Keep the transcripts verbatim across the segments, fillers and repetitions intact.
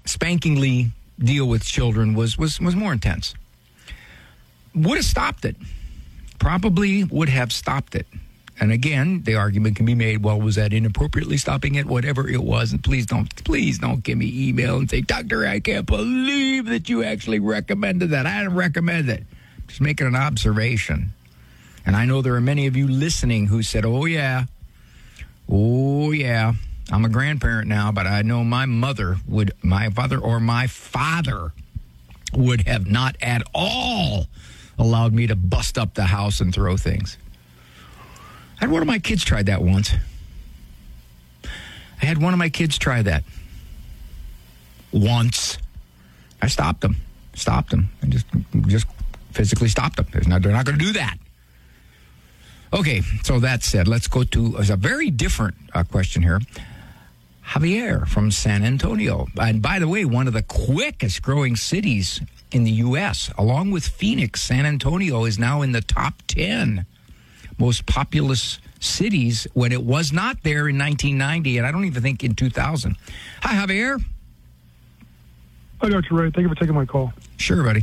spankingly deal with children was, was, was more intense. Would have stopped it. Probably would have stopped it. And again, the argument can be made, well, was that inappropriately stopping it? Whatever it was. And please don't, please don't give me email and say, Doctor, I can't believe that you actually recommended that. I didn't recommend it. Just making an observation. And I know there are many of you listening who said, oh, yeah, oh, yeah. I'm a grandparent now, but I know my mother would, my father or my father would have not at all allowed me to bust up the house and throw things. I had one of my kids try that once. I had one of my kids try that. Once. I stopped them. Stopped them. And just just physically stopped them. There's not, they're not going to do that. Okay, so that said, let's go to a very different uh, question here. Javier from San Antonio. And by the way, one of the quickest growing cities in the U S, along with Phoenix, San Antonio is now in the top ten most populous cities when it was not there in nineteen ninety, and I don't even think in two thousand. Hi, Javier. Hi, Doctor Ray. Thank you for taking my call. Sure, buddy.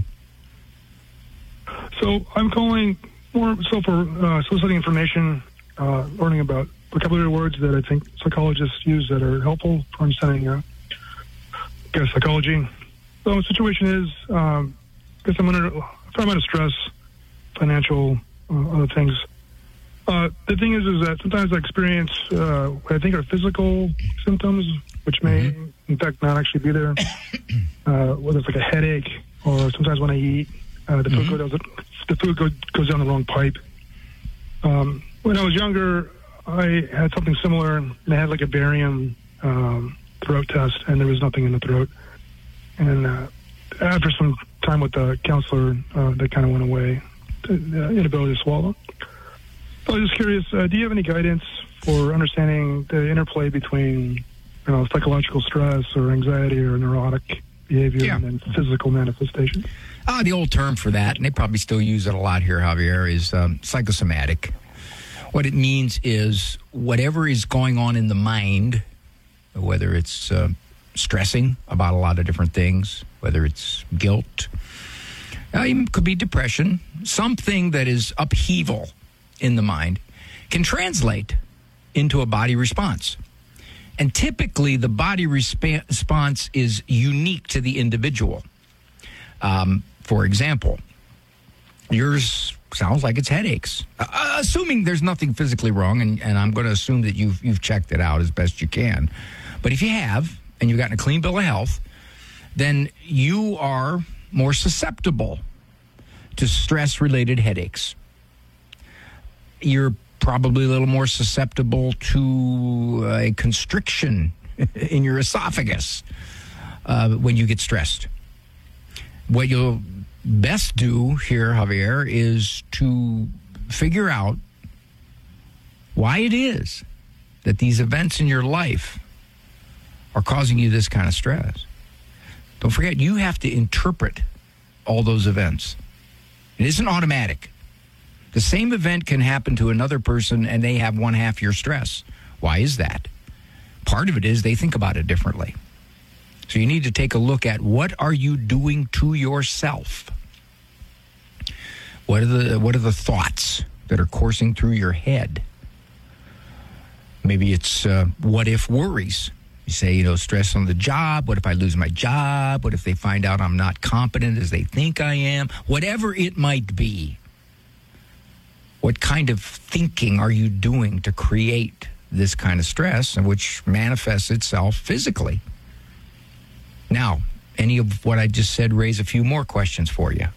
So I'm calling more so for uh, soliciting information, uh, learning about vocabulary words that I think psychologists use that are helpful for understanding uh, I guess, psychology. So the situation is, um, I guess I'm under a fair amount of stress, financial, uh, other things. Uh, the thing is, is that sometimes I experience uh, what I think are physical symptoms, which may, mm-hmm. in fact, not actually be there. Uh, whether it's like a headache, or sometimes when I eat, uh, the mm-hmm. food goes the food go, goes down the wrong pipe. Um, when I was younger, I had something similar, and I had like a barium um, throat test, and there was nothing in the throat. And uh, after some time with the counselor, uh, that kind of went away, the inability to swallow. I was just curious, uh, do you have any guidance for understanding the interplay between, you know, psychological stress or anxiety or neurotic behavior yeah. and then physical manifestation? Uh, the old term for that, and they probably still use it a lot here, Javier, is um, psychosomatic. What it means is whatever is going on in the mind, whether it's uh, stressing about a lot of different things, whether it's guilt, uh, even could be depression, something that is upheaval in the mind can translate into a body response. And typically the body resp- response is unique to the individual. Um, for example, yours sounds like it's headaches. Uh, assuming there's nothing physically wrong, and, and I'm going to assume that you've, you've checked it out as best you can. But if you have, and you've gotten a clean bill of health, then you are more susceptible to stress-related headaches. You're probably a little more susceptible to a constriction in your esophagus uh, when you get stressed. What you'll best do here, Javier, is to figure out why it is that these events in your life are causing you this kind of stress. Don't forget, you have to interpret all those events. It isn't automatic. The same event can happen to another person and they have one half your stress. Why is that? Part of it is they think about it differently. So you need to take a look at what are you doing to yourself? What are the what are the thoughts that are coursing through your head? Maybe it's uh, what if worries. You say, you know, stress on the job. What if I lose my job? What if they find out I'm not competent as they think I am? Whatever it might be. What kind of thinking are you doing to create this kind of stress, which manifests itself physically? Now, any of what I just said raise a few more questions for you.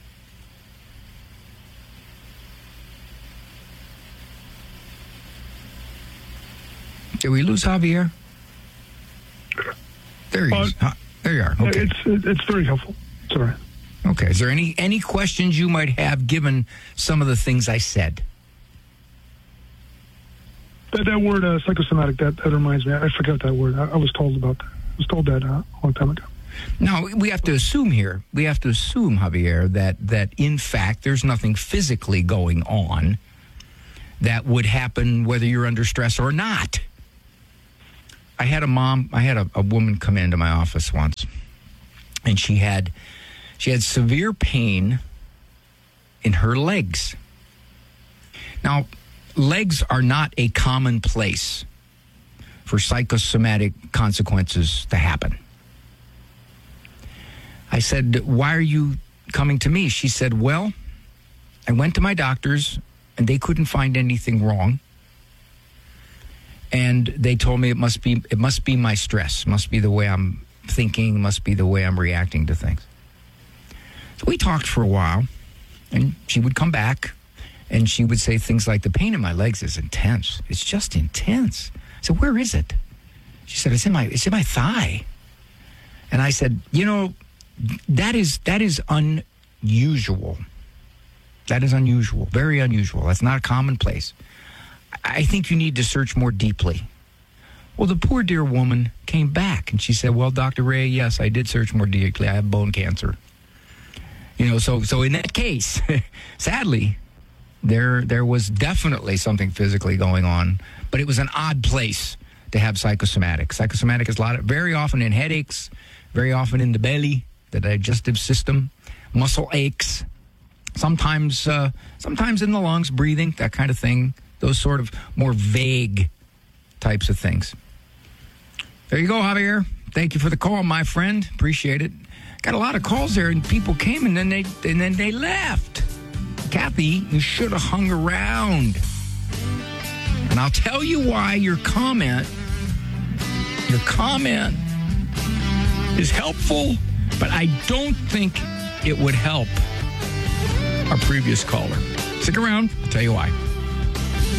Did we lose Javier? There he uh, is. There you are. Okay. It's it's very helpful. Sorry. Okay. Is there any, any questions you might have given some of the things I said? That, that word, uh, psychosomatic, that, that reminds me. I forgot that word. I, I was told about that. I was told that uh, a long time ago. Now, we have to assume here, we have to assume, Javier, that, that in fact there's nothing physically going on that would happen whether you're under stress or not. I had a mom, I had a, a woman come into my office once, and she had she had severe pain in her legs. Now, legs are not a common place for psychosomatic consequences to happen. I said, why are you coming to me? She said, well, I went to my doctors and they couldn't find anything wrong. And they told me it must be it must be my stress, must be the way I'm thinking, must be the way I'm reacting to things. So we talked for a while, and she would come back and she would say things like, the pain in my legs is intense. It's just intense. I said, where is it? She said, it's in my it's in my thigh. And I said, you know, that is that is unusual. That is unusual, very unusual. That's not a commonplace. I think you need to search more deeply. Well, the poor dear woman came back and she said, well, Doctor Ray, yes, I did search more deeply. I have bone cancer. You know, so so in that case, sadly, there there was definitely something physically going on, but it was an odd place to have psychosomatic. Psychosomatic is a lot of, very often in headaches, very often in the belly, the digestive system, muscle aches, sometimes uh, sometimes in the lungs, breathing, that kind of thing. Those sort of more vague types of things. There you go, Javier. Thank you for the call, my friend. Appreciate it. Got a lot of calls there, and people came, and then they and then they left. Kathy, you should have hung around. And I'll tell you why your comment, your comment is helpful, but I don't think it would help our previous caller. Stick around. I'll tell you why.